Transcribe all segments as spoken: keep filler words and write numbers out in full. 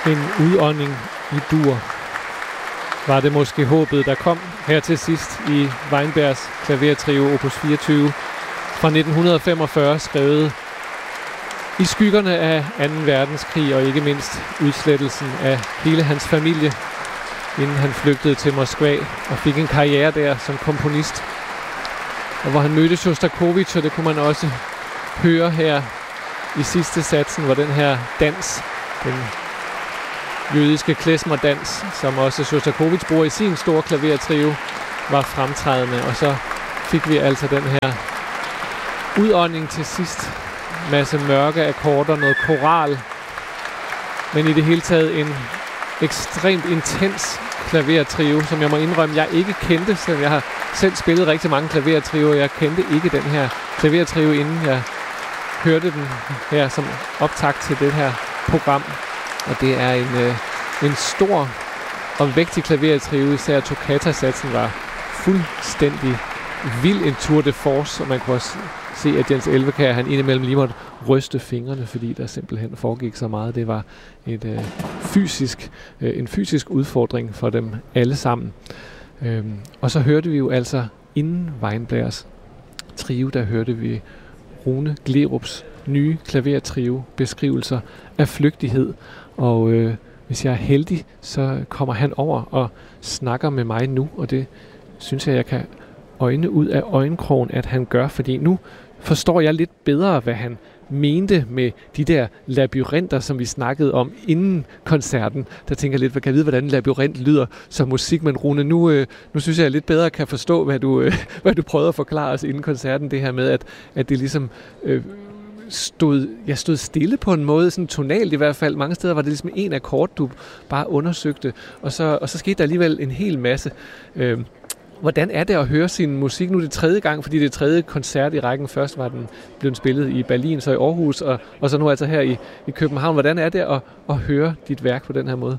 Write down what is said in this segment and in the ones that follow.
En udånding i dur. Var det måske håbet, der kom her til sidst i Weinbergs klavertrio opus fireogtyve fra nitten femogfyrre, skrevet i skyggerne af anden verdenskrig og ikke mindst udslettelsen af hele hans familie, inden han flygtede til Moskva og fik en karriere der som komponist. Og hvor han mødte Sjostakovitj, og det kunne man også høre her i sidste satsen, hvor den her dans, den jødiske klezmer-dans, som også Sjostakovitj bruger i sin store klavertrio, var fremtrædende. Og så fik vi altså den her udånding til sidst. Masse mørke akkorder, noget koral, men i det hele taget en ekstremt intens klavertrio, som jeg må indrømme, jeg ikke kendte, selvom jeg har selv spillet rigtig mange klavertrioer. Jeg kendte ikke den her klavertrio, inden jeg hørte den her som optakt til det her program. Og det er en, øh, en stor og vægtig klavertrio, især toccata-satsen var fuldstændig vild, en tour de force, og man kunne også se, at Jens Elvekjær, han indimellem lige måtte ryste fingrene, fordi der simpelthen foregik så meget. Det var et, øh, fysisk, øh, en fysisk udfordring for dem alle sammen. Øhm, og så hørte vi jo altså inden Weinbergs trio, der hørte vi Rune Gleerups nye klavertrio, beskrivelser af flygtighed. Og øh, hvis jeg er heldig, så kommer han over og snakker med mig nu, og det synes jeg, jeg kan øjne ud af øjenkrogen, at han gør, fordi nu forstår jeg lidt bedre, hvad han mente med de der labyrinter, som vi snakkede om inden koncerten. Der tænker jeg lidt, hvad kan jeg vide, hvordan en labyrint lyder som musik, men Rune, nu, øh, nu synes jeg, jeg lidt bedre kan forstå, hvad du, øh, hvad du prøvede at forklare os inden koncerten, det her med, at, at det ligesom øh, stod, jeg stod stille på en måde, sådan tonalt i hvert fald. Mange steder var det ligesom en akkord, du bare undersøgte, og så, og så skete der alligevel en hel masse. Øh, Hvordan er det at høre sin musik? Nu er det tredje gang, fordi det er tredje koncert i rækken. Først var den blevet spillet i Berlin, så i Aarhus, og, og så nu altså her i, i København. Hvordan er det at, at høre dit værk på den her måde?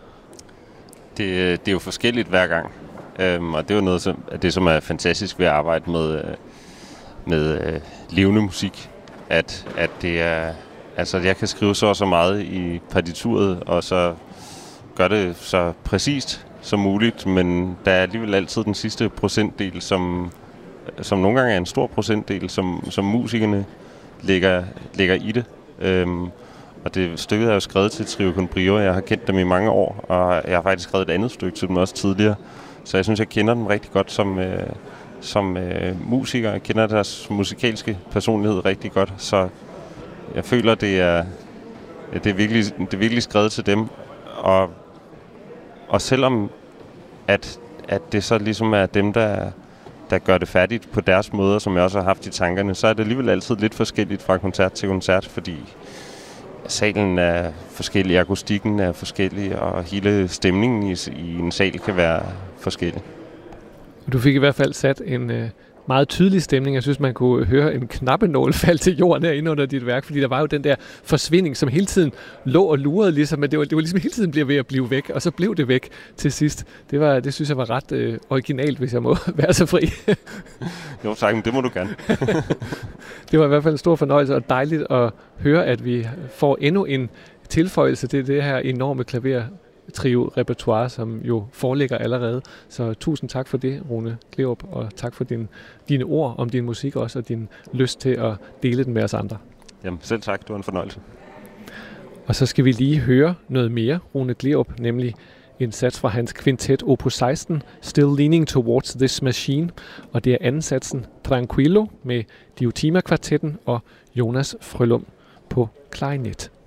Det, det er jo forskelligt hver gang. Øhm, og det er jo noget som, det, som er fantastisk ved at arbejde med, med øh, levende musik. At, at det er, altså, jeg kan skrive så og så meget i partituret, og så gør det så præcist som muligt, men der er alligevel altid den sidste procentdel, som, som nogle gange er en stor procentdel, som, som musikerne lægger, lægger i det. Øhm, og det stykket er jo skrevet til Trio con Brio, jeg har kendt dem i mange år, og jeg har faktisk skrevet et andet stykke til dem også tidligere, så jeg synes, jeg kender dem rigtig godt som, øh, som øh, musiker. Jeg kender deres musikalske personlighed rigtig godt, så jeg føler, det er, det er, virkelig, det er virkelig skrevet til dem, og Og selvom at, at det så ligesom er dem, der, der gør det færdigt på deres måder, som jeg også har haft i tankerne, så er det alligevel altid lidt forskelligt fra koncert til koncert, fordi salen er forskellig, akustikken er forskellig, og hele stemningen i, i en sal kan være forskellig. Du fik i hvert fald sat en øh, meget tydelig stemning. Jeg synes, man kunne høre en knappenål falde til jorden herinde under dit værk, fordi der var jo den der forsvinding, som hele tiden lå og lurede, ligesom, men det var, det var ligesom hele tiden blev ved at blive væk, og så blev det væk til sidst. Det, var, det synes jeg var ret øh, originalt, hvis jeg må være så fri. Jo, tak, men det må du gerne. Det var i hvert fald en stor fornøjelse, og dejligt at høre, at vi får endnu en tilføjelse til det her enorme klaver trio-repertoire, som jo foreligger allerede. Så tusind tak for det, Rune Gleerup, og tak for din, dine ord om din musik også, og din lyst til at dele den med os andre. Jamen, selv tak. Det var en fornøjelse. Og så skal vi lige høre noget mere, Rune Gleerup, nemlig en sats fra hans kvintet opus seksten, Still Leaning Towards This Machine, og det er anden satsen, Tranquillo, med Diotima-kvartetten og Jonas Frølund på klarinet.